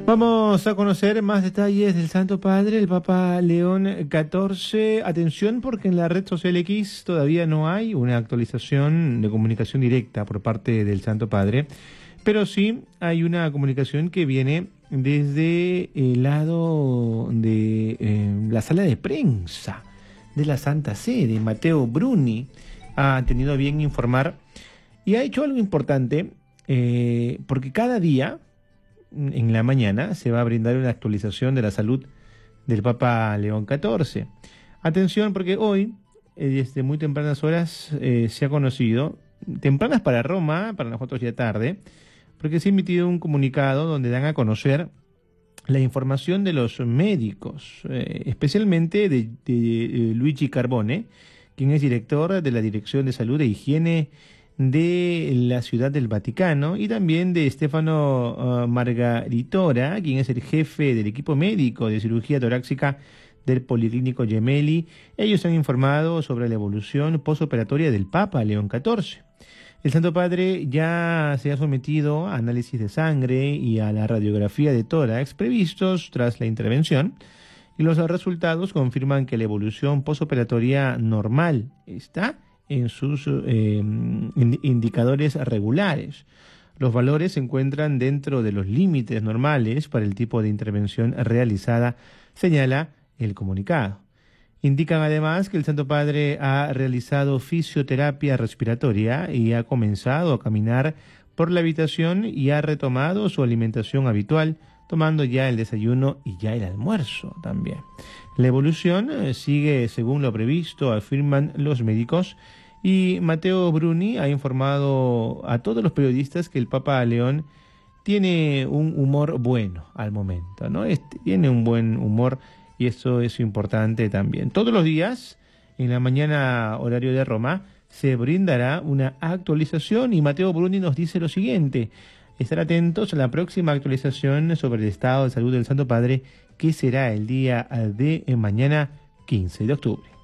Vamos a conocer más detalles del Santo Padre, el Papa León XIV. Atención, porque en la red social X todavía no hay una actualización de comunicación directa por parte del Santo Padre, pero sí hay una comunicación que viene desde el lado de la sala de prensa de la Santa Sede. Matteo Bruni ha tenido a bien informar y ha hecho algo importante, porque cada día en la mañana se va a brindar una actualización de la salud del Papa León XIV. Atención, porque hoy, desde muy tempranas horas, se ha conocido, tempranas para Roma, para nosotros ya tarde, porque se ha emitido un comunicado donde dan a conocer la información de los médicos, especialmente de Luigi Carbone, quien es director de la Dirección de Salud e Higiene de la Ciudad del Vaticano, y también de Stefano Margaritora, quien es el jefe del equipo médico de cirugía torácica del Policlínico Gemelli. Ellos han informado sobre la evolución postoperatoria del Papa León XIV. El Santo Padre ya se ha sometido a análisis de sangre y a la radiografía de tórax previstos tras la intervención, y los resultados confirman que la evolución postoperatoria normal está en sus indicadores regulares. Los valores se encuentran dentro de los límites normales para el tipo de intervención realizada, señala el comunicado. Indican además que el Santo Padre ha realizado fisioterapia respiratoria y ha comenzado a caminar por la habitación y ha retomado su alimentación habitual, tomando ya el desayuno y ya el almuerzo también. La evolución sigue según lo previsto, afirman los médicos, y Matteo Bruni ha informado a todos los periodistas que el Papa León tiene un humor bueno al momento, ¿no? Tiene un buen humor, y eso es importante también. Todos los días, en la mañana horario de Roma, se brindará una actualización, y Matteo Bruni nos dice lo siguiente: estar atentos a la próxima actualización sobre el estado de salud del Santo Padre, que será el día de mañana 15 de octubre.